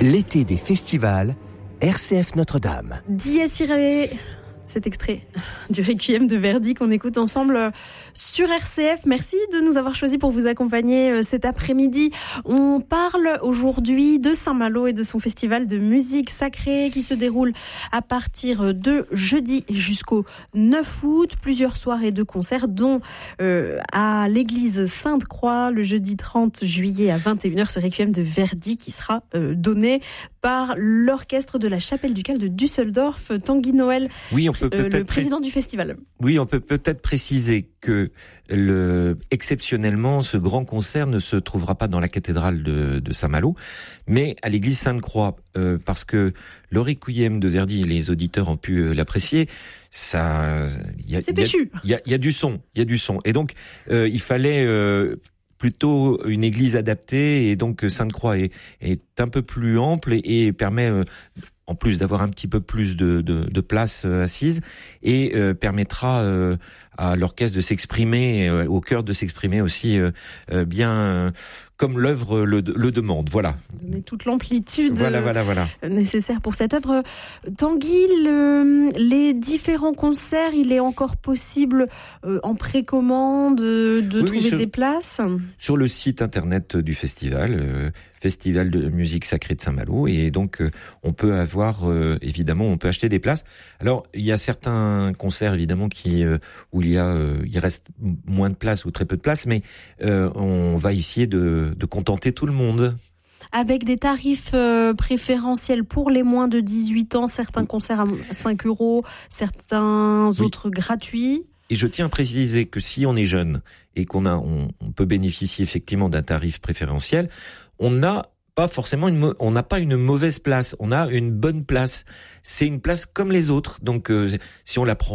L'été des festivals, RCF Notre-Dame. Dies Irae, cet extrait du Requiem de Verdi qu'on écoute ensemble sur RCF. Merci de nous avoir choisis pour vous accompagner cet après-midi. On parle aujourd'hui de Saint-Malo et de son festival de musique sacrée qui se déroule à partir de jeudi jusqu'au 9 août. Plusieurs soirées de concerts, dont à l'église Sainte-Croix le jeudi 30 juillet à 21h, ce Requiem de Verdi qui sera donné par l'orchestre de la Chapelle ducale de Düsseldorf. Tanguy Noël, oui, on peut le président du festival. Oui, on peut peut-être préciser que exceptionnellement, ce grand concert ne se trouvera pas dans la cathédrale de Saint-Malo, mais à l'église Sainte-Croix, parce que le Requiem de Verdi, les auditeurs ont pu l'apprécier. C'est péchu. Il y a du son, et donc il fallait plutôt une église adaptée, et donc Sainte-Croix est un peu plus ample et permet, en plus d'avoir un petit peu plus de place assise, et permettra à l'orchestre de s'exprimer, au chœur de s'exprimer aussi bien comme l'œuvre le demande. Voilà. Donner toute l'amplitude voilà. nécessaire pour cette œuvre. Tanguy, les différents concerts, il est encore possible en précommande de trouver des places sur le site internet du festival, Festival de musique sacrée de Saint-Malo, et donc on peut avoir évidemment, on peut acheter des places. Alors il y a certains concerts évidemment où il reste moins de place ou très peu de place, mais on va essayer de contenter tout le monde. Avec des tarifs préférentiels pour les moins de 18 ans, certains concerts à 5 €, certains autres gratuits. Et je tiens à préciser que si on est jeune et on peut bénéficier effectivement d'un tarif préférentiel, on n'a pas forcément on n'a pas une mauvaise place, on a une bonne place. C'est une place comme les autres, donc si on la prend